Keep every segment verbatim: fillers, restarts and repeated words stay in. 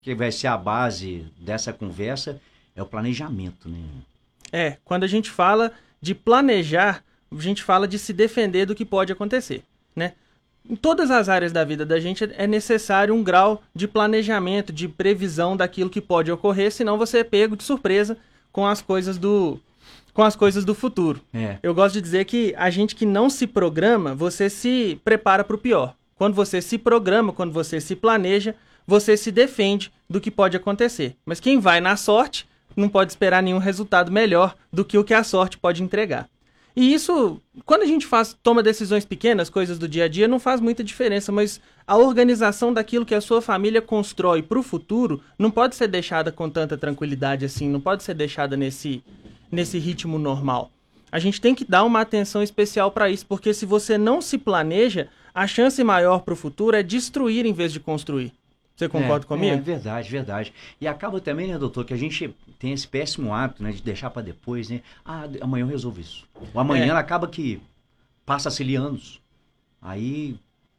que vai ser a base dessa conversa é o planejamento, né? É, quando a gente fala de planejar, a gente fala de se defender do que pode acontecer, né? Em todas as áreas da vida da gente é necessário um grau de planejamento, de previsão daquilo que pode ocorrer, senão você é pego de surpresa com as coisas do, com as coisas do futuro. É. Eu gosto de dizer que a gente que não se programa, você se prepara para o pior. Quando você se programa, quando você se planeja, você se defende do que pode acontecer. Mas quem vai na sorte não pode esperar nenhum resultado melhor do que o que a sorte pode entregar. E isso, quando a gente faz, toma decisões pequenas, coisas do dia a dia, não faz muita diferença, mas a organização daquilo que a sua família constrói para o futuro não pode ser deixada com tanta tranquilidade assim, não pode ser deixada nesse, nesse ritmo normal. A gente tem que dar uma atenção especial para isso, porque se você não se planeja, a chance maior para o futuro é destruir em vez de construir. Você concorda é, comigo? É verdade, verdade. E acaba também, né, doutor, que a gente tem esse péssimo hábito, né, de deixar para depois, né? Ah, amanhã eu resolvo isso. O amanhã É. acaba que passa-se ali anos. Aí,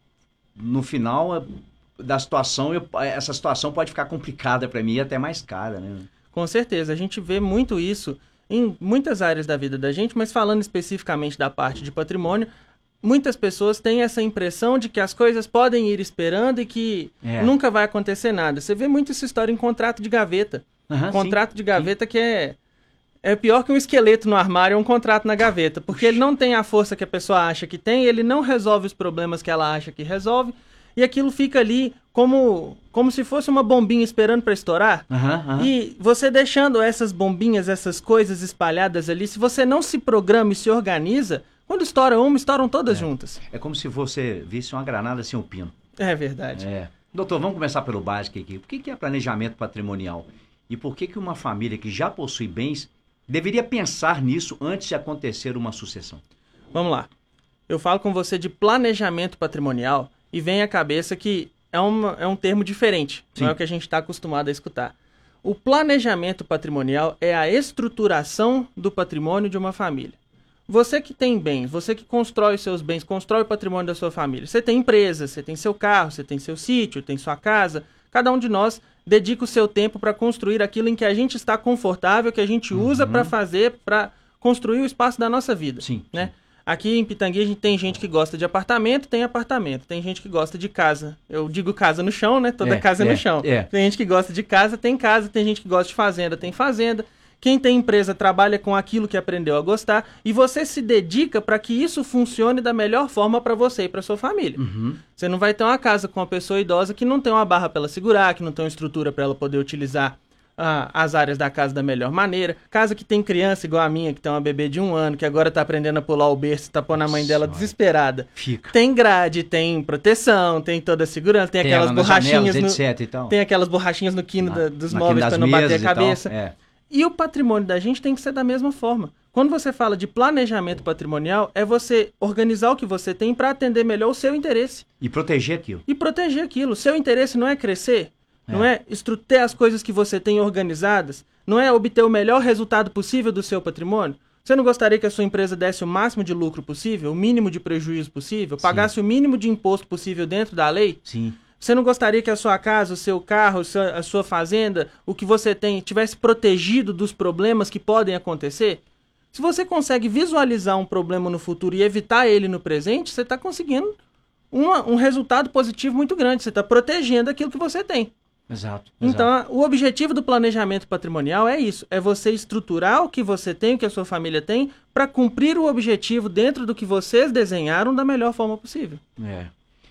no final da situação, eu, essa situação pode ficar complicada para mim e até mais cara, né? Com certeza, a gente vê muito isso em muitas áreas da vida da gente, mas falando especificamente da parte de patrimônio, muitas pessoas têm essa impressão de que as coisas podem ir esperando e que É. nunca vai acontecer nada. Você vê muito essa história em contrato de gaveta. Uhum, contrato sim, de gaveta sim. que é, é pior que um esqueleto no armário, é um contrato na gaveta, porque ele não tem a força que a pessoa acha que tem, ele não resolve os problemas que ela acha que resolve, e aquilo fica ali como, como se fosse uma bombinha esperando para estourar. Uhum, uhum. E você deixando essas bombinhas, essas coisas espalhadas ali, se você não se programa e se organiza, quando estoura uma, estouram todas é. juntas. É como se você visse uma granada sem um pino. É verdade. É. Doutor, vamos começar pelo básico aqui. O que é planejamento patrimonial? E por que que uma família que já possui bens deveria pensar nisso antes de acontecer uma sucessão? Vamos lá. Eu falo com você de planejamento patrimonial e vem à cabeça que é, uma, é um termo diferente. Sim. Não é o que a gente está acostumado a escutar. O planejamento patrimonial é a estruturação do patrimônio de uma família. Você que tem bens, você que constrói seus bens, constrói o patrimônio da sua família. Você tem empresa, você tem seu carro, você tem seu sítio, tem sua casa. Cada um de nós dedica o seu tempo para construir aquilo em que a gente está confortável, que a gente usa uhum. para fazer, para construir o espaço da nossa vida. Sim, né? sim. Aqui em Pitangui a gente tem gente que gosta de apartamento, tem apartamento. Tem gente que gosta de casa. Eu digo casa no chão, né? Toda é, casa é, é no chão. É. Tem gente que gosta de casa, tem casa. Tem gente que gosta de fazenda, tem fazenda. Quem tem empresa trabalha com aquilo que aprendeu a gostar e você se dedica para que isso funcione da melhor forma para você e para sua família. Uhum. Você não vai ter uma casa com uma pessoa idosa que não tem uma barra para ela segurar, que não tem uma estrutura para ela poder utilizar ah, as áreas da casa da melhor maneira. Casa que tem criança igual a minha, que tem uma bebê de um ano, que agora está aprendendo a pular o berço e está pondo a mãe dela desesperada. Fica. Tem grade, tem proteção, tem toda a segurança, tem, tem aquelas borrachinhas janelas, no, etc e tal. tem aquelas borrachinhas no quino na, da, dos móveis para não bater a cabeça. É. E o patrimônio da gente tem que ser da mesma forma. Quando você fala de planejamento patrimonial, é você organizar o que você tem para atender melhor o seu interesse. E proteger aquilo. E proteger aquilo. O seu interesse não é crescer, é. não é ter as coisas que você tem organizadas, não é obter o melhor resultado possível do seu patrimônio. Você não gostaria que a sua empresa desse o máximo de lucro possível, o mínimo de prejuízo possível, Sim. pagasse o mínimo de imposto possível dentro da lei? Sim. Você não gostaria que a sua casa, o seu carro, a sua fazenda, o que você tem, tivesse protegido dos problemas que podem acontecer? Se você consegue visualizar um problema no futuro e evitar ele no presente, você está conseguindo uma, um resultado positivo muito grande. Você está protegendo aquilo que você tem. Exato. Então, exato. o objetivo do planejamento patrimonial é isso. É você estruturar o que você tem, o que a sua família tem, para cumprir o objetivo dentro do que vocês desenharam da melhor forma possível. É.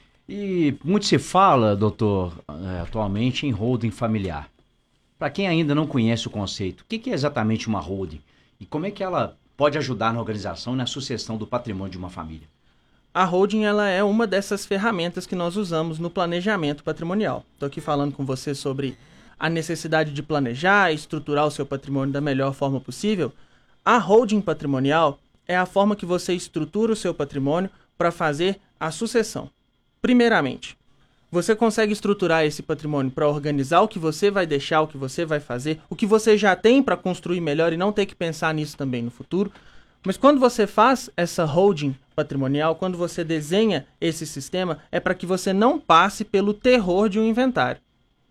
E muito se fala, doutor, atualmente em holding familiar. Para quem ainda não conhece o conceito, o que é exatamente uma holding? E como é que ela pode ajudar na organização e na sucessão do patrimônio de uma família? A holding ela é uma dessas ferramentas que nós usamos no planejamento patrimonial. Estou aqui falando com você sobre a necessidade de planejar e estruturar o seu patrimônio da melhor forma possível. A holding patrimonial é a forma que você estrutura o seu patrimônio para fazer a sucessão. Primeiramente, você consegue estruturar esse patrimônio para organizar o que você vai deixar, o que você vai fazer, o que você já tem para construir melhor e não ter que pensar nisso também no futuro. Mas quando você faz essa holding patrimonial, quando você desenha esse sistema, é para que você não passe pelo terror de um inventário.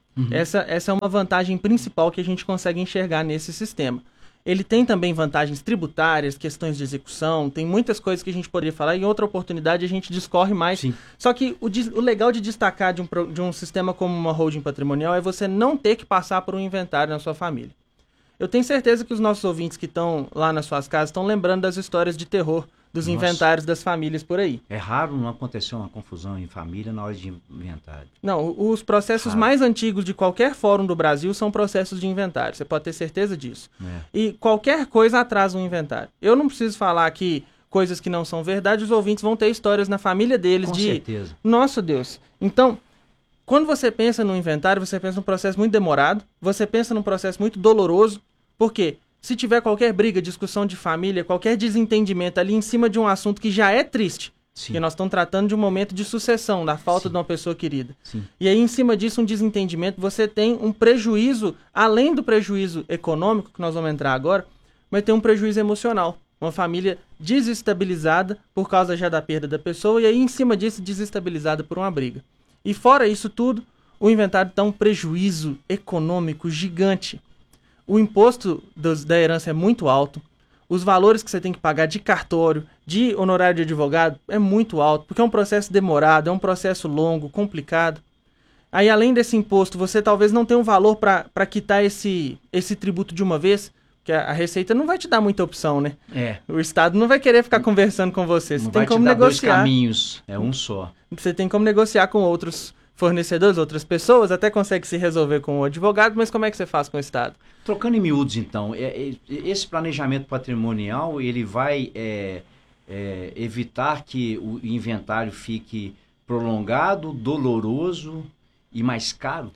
Uhum. Essa, essa é uma vantagem principal que a gente consegue enxergar nesse sistema. Ele tem também vantagens tributárias, questões de execução, tem muitas coisas que a gente poderia falar. Em outra oportunidade a gente discorre mais. Sim. Só que o, o legal de destacar de um, de um sistema como uma holding patrimonial é você não ter que passar por um inventário na sua família. Eu tenho certeza que os nossos ouvintes que estão lá nas suas casas estão lembrando das histórias de terror dos Nossa. inventários das famílias por aí. É raro não acontecer uma confusão em família na hora de inventário. Não, os processos raro. mais antigos de qualquer fórum do Brasil são processos de inventário, você pode ter certeza disso. É. E qualquer coisa atrasa um inventário. Eu não preciso falar aqui coisas que não são verdade, os ouvintes vão ter histórias na família deles Com de... certeza. Nossa Deus. Então, quando você pensa no inventário, você pensa num processo muito demorado, você pensa num processo muito doloroso. Por quê? Se tiver qualquer briga, discussão de família, qualquer desentendimento ali em cima de um assunto que já é triste, Sim. porque nós estamos tratando de um momento de sucessão, da falta Sim. de uma pessoa querida. Sim. E aí, em cima disso, um desentendimento, você tem um prejuízo, além do prejuízo econômico, que nós vamos entrar agora, mas tem um prejuízo emocional. Uma família desestabilizada por causa já da perda da pessoa, e aí, em cima disso, desestabilizada por uma briga. E fora isso tudo, o inventário dá um prejuízo econômico gigante. O imposto dos, da herança é muito alto, os valores que você tem que pagar de cartório, de honorário de advogado é muito alto, porque é um processo demorado, é um processo longo, complicado. Aí, além desse imposto, você talvez não tenha um valor para quitar esse, esse tributo de uma vez, porque a, a Receita não vai te dar muita opção, né? É. O Estado não vai querer ficar conversando com você. Você não tem vai como te dar negociar. Dois caminhos, é um só. Você tem como negociar com outros fornecedores, outras pessoas, até consegue se resolver com o advogado, mas como é que você faz com o Estado? Trocando em miúdos, então, é, é, esse planejamento patrimonial, ele vai é, é, evitar que o inventário fique prolongado, doloroso e mais caro?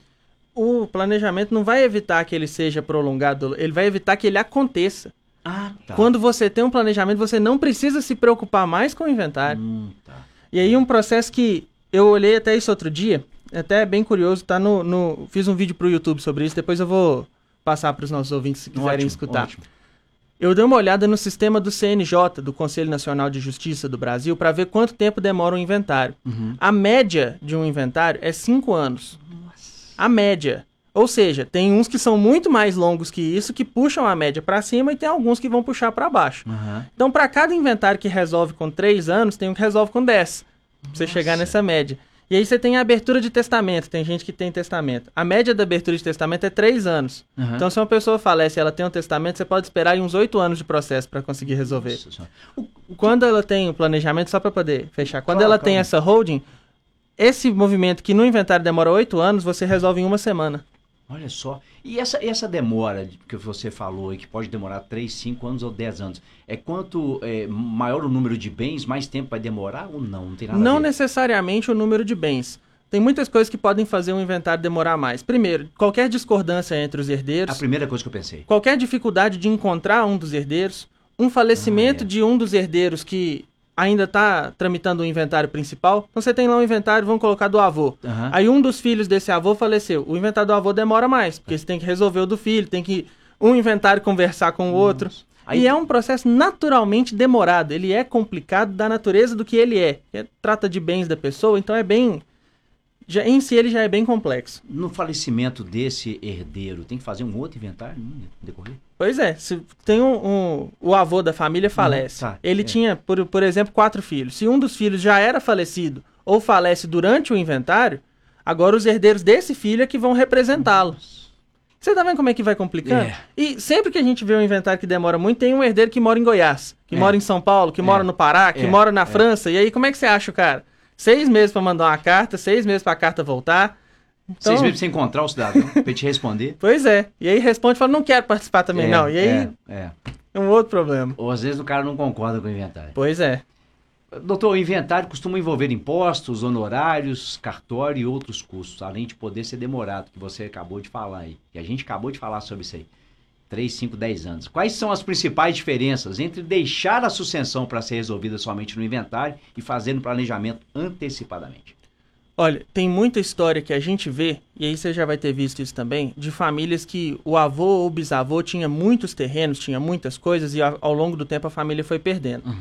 O planejamento não vai evitar que ele seja prolongado, ele vai evitar que ele aconteça. Ah, tá. Quando você tem um planejamento, você não precisa se preocupar mais com o inventário. Hum, tá. E aí um processo que eu olhei até isso outro dia, até é bem curioso, tá no, no, fiz um vídeo pro YouTube sobre isso, depois eu vou passar para os nossos ouvintes se quiserem ótimo, escutar. Ótimo. Eu dei uma olhada no sistema do C N J, do Conselho Nacional de Justiça do Brasil, para ver quanto tempo demora um inventário. Uhum. A média de um inventário é cinco anos. Nossa. A média. Ou seja, tem uns que são muito mais longos que isso, que puxam a média para cima, e tem alguns que vão puxar para baixo. Uhum. Então, para cada inventário que resolve com três anos, tem um que resolve com dez. Pra você Nossa. chegar nessa média. E aí você tem a abertura de testamento, tem gente que tem testamento. A média da abertura de testamento é três anos. Uhum. Então, se uma pessoa falece e ela tem um testamento, você pode esperar aí uns oito anos de processo para conseguir resolver. O, quando ela tem o planejamento, só para poder fechar, quando claro, ela claro. tem essa holding, esse movimento que no inventário demora oito anos, você resolve em uma semana. Olha só. E essa, essa demora que você falou, e que pode demorar três, cinco anos ou dez anos, é quanto é, maior o número de bens, mais tempo vai demorar ou não? Não tem nada Não a ver. necessariamente o número de bens. Tem muitas coisas que podem fazer um inventário demorar mais. Primeiro, qualquer discordância entre os herdeiros. A primeira coisa que eu pensei. Qualquer dificuldade de encontrar um dos herdeiros. Um falecimento ah, é. de um dos herdeiros que ainda está tramitando o inventário principal. Então você tem lá um inventário, vamos colocar do avô. Uhum. Aí um dos filhos desse avô faleceu. O inventário do avô demora mais, porque você tem que resolver o do filho, tem que um inventário conversar com o Nossa. outro. Aí... E é um processo naturalmente demorado. Ele é complicado da natureza do que ele é. é trata de bens da pessoa, então é bem... Já, em si ele já é bem complexo. No falecimento desse herdeiro, tem que fazer um outro inventário no decorrer? Pois é, se tem um, um, o avô da família falece. Uhum, tá, ele é. tinha, por, por exemplo, quatro filhos. Se um dos filhos já era falecido ou falece durante o inventário, agora os herdeiros desse filho é que vão representá-lo. Você tá vendo como é que vai complicando? É. E sempre que a gente vê um inventário que demora muito, tem um herdeiro que mora em Goiás, que é. mora em São Paulo, que é. mora no Pará, que é. mora na é. França. E aí como é que você acha, cara? Seis meses para mandar uma carta, seis meses para a carta voltar. Então, seis meses para você encontrar o cidadão, para ele te responder. Pois é. E aí responde e fala, não quero participar também, é, não. E aí é, é. é um outro problema. Ou às vezes o cara não concorda com o inventário. Pois é. Doutor, o inventário costuma envolver impostos, honorários, cartório e outros custos, além de poder ser demorado, que você acabou de falar aí. E a gente acabou de falar sobre isso aí. três, cinco, dez anos. Quais são as principais diferenças entre deixar a sucessão para ser resolvida somente no inventário e fazer um planejamento antecipadamente? Olha, tem muita história que a gente vê, e aí você já vai ter visto isso também, de famílias que o avô ou o bisavô tinha muitos terrenos, tinha muitas coisas, e ao longo do tempo a família foi perdendo. Uhum.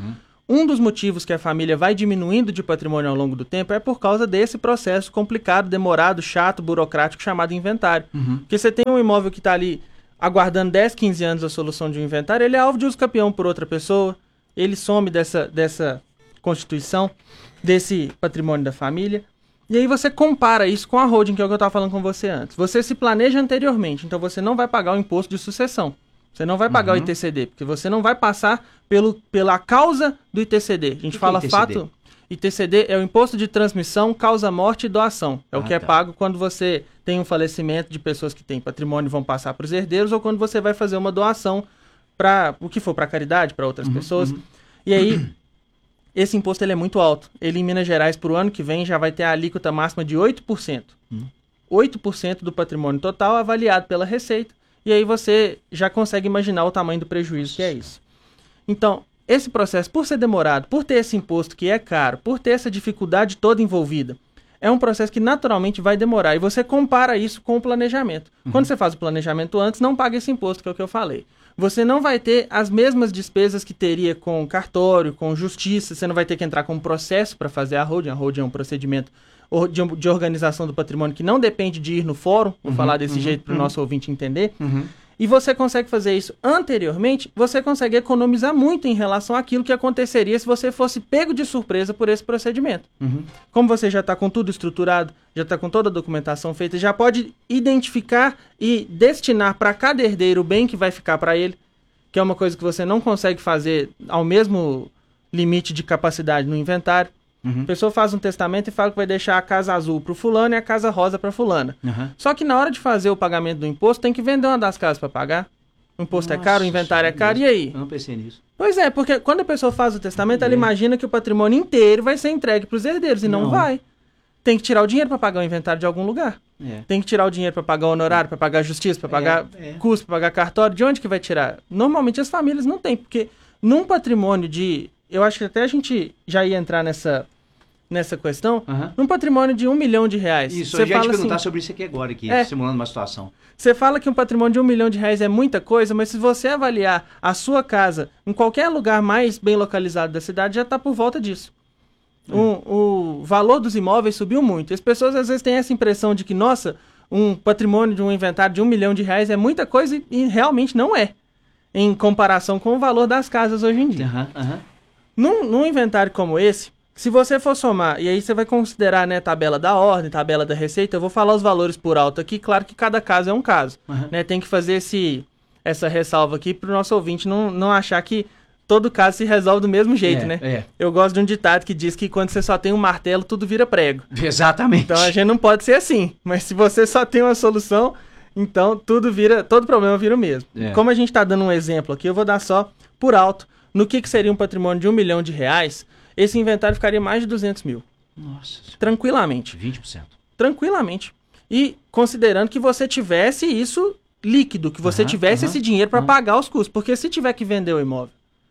Um dos motivos que a família vai diminuindo de patrimônio ao longo do tempo é por causa desse processo complicado, demorado, chato, burocrático, chamado inventário. Uhum. Porque você tem um imóvel que está ali aguardando dez, quinze anos a solução de um inventário, ele é alvo de uso campeão por outra pessoa, ele some dessa, dessa constituição, desse patrimônio da família. E aí você compara isso com a holding, que é o que eu estava falando com você antes. Você se planeja anteriormente, então você não vai pagar o imposto de sucessão. Você não vai pagar uhum. o I T C D, porque você não vai passar pelo, pela causa do I T C D. A gente que fala que é fato... I T C D é o Imposto de Transmissão, Causa, Morte e Doação. É ah, o que é tá. pago quando você tem um falecimento de pessoas que têm patrimônio e vão passar para os herdeiros, ou quando você vai fazer uma doação para o que for, para caridade, para outras uhum, pessoas. Uhum. E aí, esse imposto ele é muito alto. Ele, em Minas Gerais, para o ano que vem, já vai ter a alíquota máxima de oito por cento. Uhum. oito por cento do patrimônio total avaliado pela Receita. E aí você já consegue imaginar o tamanho do prejuízo que é isso. Então, esse processo, por ser demorado, por ter esse imposto que é caro, por ter essa dificuldade toda envolvida, é um processo que naturalmente vai demorar. E você compara isso com o planejamento. Uhum. Quando você faz o planejamento antes, não paga esse imposto, que é o que eu falei. Você não vai ter as mesmas despesas que teria com cartório, com justiça. Você não vai ter que entrar com um processo para fazer a holding. A holding é um procedimento de, de organização do patrimônio que não depende de ir no fórum. Vou uhum, falar desse uhum, jeito para o uhum. nosso ouvinte entender. Uhum. E você consegue fazer isso anteriormente, você consegue economizar muito em relação àquilo que aconteceria se você fosse pego de surpresa por esse procedimento. Uhum. Como você já está com tudo estruturado, já está com toda a documentação feita, já pode identificar e destinar para cada herdeiro o bem que vai ficar para ele, que é uma coisa que você não consegue fazer ao mesmo limite de capacidade no inventário. Uhum. A pessoa faz um testamento e fala que vai deixar a casa azul para o fulano e a casa rosa para fulana. Uhum. Só que na hora de fazer o pagamento do imposto, tem que vender uma das casas para pagar. O imposto Nossa, é caro, o inventário é caro, e aí? Eu não pensei nisso. Pois é, porque quando a pessoa faz o testamento, é. ela imagina que o patrimônio inteiro vai ser entregue para os herdeiros, e não, não vai. Tem que tirar o dinheiro para pagar o inventário de algum lugar. É. Tem que tirar o dinheiro para pagar o honorário, para pagar a justiça, para pagar é, é. custo, para pagar cartório. De onde que vai tirar? Normalmente as famílias não têm, porque num patrimônio de... Eu acho que até a gente já ia entrar nessa... nessa questão, uhum. num patrimônio de um milhão de reais. Isso, eu já ia te perguntar assim, sobre isso aqui agora, aqui, é, simulando uma situação. Você fala que um patrimônio de um milhão de reais é muita coisa, mas se você avaliar a sua casa em qualquer lugar mais bem localizado da cidade, já está por volta disso. Uhum. Um, o valor dos imóveis subiu muito. As pessoas às vezes têm essa impressão de que, nossa, um patrimônio de um inventário de um milhão de reais é muita coisa e, e realmente não é, em comparação com o valor das casas hoje em dia. Uhum, uhum. Num, num inventário como esse, se você for somar, e aí você vai considerar, né, tabela da ordem, tabela da receita, eu vou falar os valores por alto aqui, claro que cada caso é um caso, uhum. né, tem que fazer esse, essa ressalva aqui para o nosso ouvinte não, não achar que todo caso se resolve do mesmo jeito, é, né? É. Eu gosto de um ditado que diz que quando você só tem um martelo, tudo vira prego. Exatamente. Então a gente não pode ser assim, mas se você só tem uma solução, então tudo vira, todo problema vira o mesmo. É. Como a gente está dando um exemplo aqui, eu vou dar só por alto no que, que seria um patrimônio de um milhão de reais. Esse inventário ficaria mais de duzentos mil. Nossa. Tranquilamente. vinte por cento. Tranquilamente. E considerando que você tivesse isso líquido, que você uhum, tivesse uhum, esse dinheiro para uhum. pagar os custos. Porque se tiver que vender o imóvel,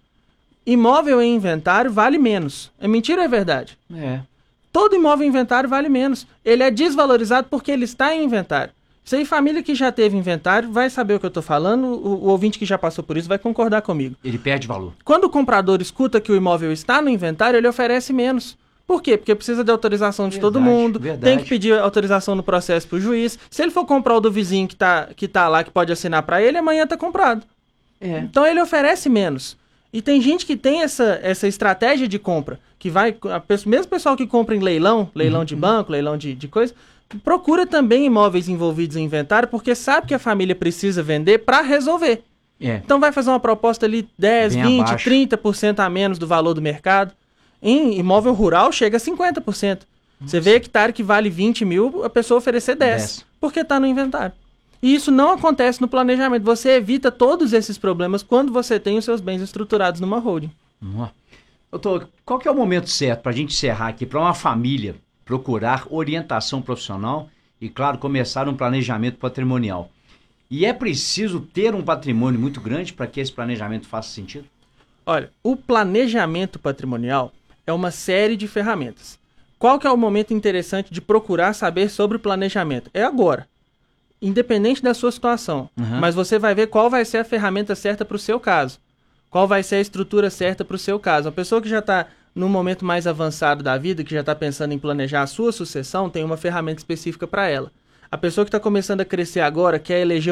imóvel em inventário vale menos. É mentira ou é verdade? É. Todo imóvel em inventário vale menos. Ele é desvalorizado porque ele está em inventário. Isso aí, família que já teve inventário vai saber o que eu estou falando, o, o ouvinte que já passou por isso vai concordar comigo. Ele perde valor. Quando o comprador escuta que o imóvel está no inventário, ele oferece menos. Por quê? Porque precisa de autorização de verdade, todo mundo, verdade. Tem que pedir autorização no processo para o juiz. Se ele for comprar o do vizinho que está que tá lá, que pode assinar para ele, amanhã está comprado. É. Então ele oferece menos. E tem gente que tem essa, essa estratégia de compra, que vai, a pessoa, mesmo pessoal que compra em leilão, leilão uhum. de banco, leilão de, de coisa... procura também imóveis envolvidos em inventário, porque sabe que a família precisa vender para resolver. É. Então vai fazer uma proposta ali dez, bem vinte, abaixo. trinta por cento a menos do valor do mercado. Em imóvel rural chega a cinquenta por cento. Nossa. Você vê hectare que vale vinte mil, a pessoa oferecer dez, dez. Porque está no inventário. E isso não acontece no planejamento. Você evita todos esses problemas quando você tem os seus bens estruturados numa holding. Uhum. Doutor, qual que é o momento certo para a gente encerrar aqui, para uma família procurar orientação profissional e, claro, começar um planejamento patrimonial? E é preciso ter um patrimônio muito grande para que esse planejamento faça sentido? Olha, o planejamento patrimonial é uma série de ferramentas. Qual que é o momento interessante de procurar saber sobre o planejamento? É agora, independente da sua situação. Uhum. Mas você vai ver qual vai ser a ferramenta certa para o seu caso. qual vai ser a estrutura certa para o seu caso. A pessoa que já está no momento mais avançado da vida, que já está pensando em planejar a sua sucessão, tem uma ferramenta específica para ela. A pessoa que está começando a crescer agora, quer eleger